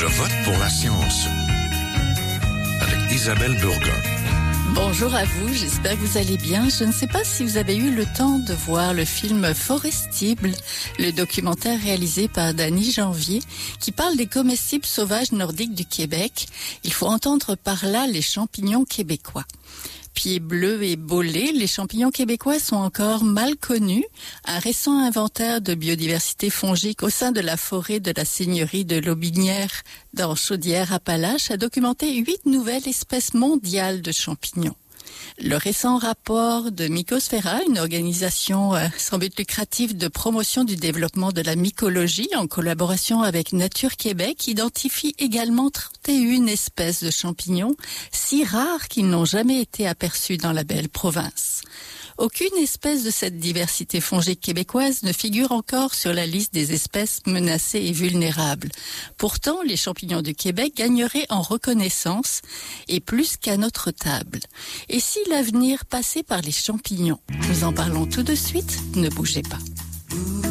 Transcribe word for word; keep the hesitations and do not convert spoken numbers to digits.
Je vote pour la science avec Isabelle Burgon. Bonjour à vous, j'espère que vous allez bien. Je ne sais pas si vous avez eu le temps de voir le film Forestible, le documentaire réalisé par Dany Janvier, qui parle des comestibles sauvages nordiques du Québec. Il faut entendre par là les champignons québécois. Pieds bleus et bolets, les champignons québécois sont encore mal connus. Un récent inventaire de biodiversité fongique au sein de la forêt de la seigneurie de Lobinière dans Chaudière-Appalaches a documenté huit nouvelles espèces mondiales de champignons. Le récent rapport de Mycosphera, une organisation euh, sans but lucratif de promotion du développement de la mycologie en collaboration avec Nature Québec, identifie également trente et une espèces de champignons, si rares qu'ils n'ont jamais été aperçus dans la belle province. Aucune espèce de cette diversité fongique québécoise ne figure encore sur la liste des espèces menacées et vulnérables. Pourtant, les champignons du Québec gagneraient en reconnaissance et plus qu'à notre table. Et si l'avenir passait par les champignons? Nous en parlons tout de suite, ne bougez pas.